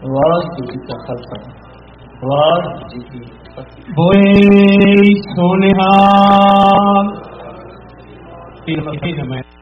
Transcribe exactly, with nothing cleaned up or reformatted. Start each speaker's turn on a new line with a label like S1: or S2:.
S1: ਵਾਹਿਗੁਰੂ ਜੀ ਕਾ ਖਾਲਸਾ ਵਾਹਿਗੁਰੂ ਜੀ ਕੀ ਫਤਿਹ।
S2: ਬੋਏ ਸੋਨਿਹਾਲ।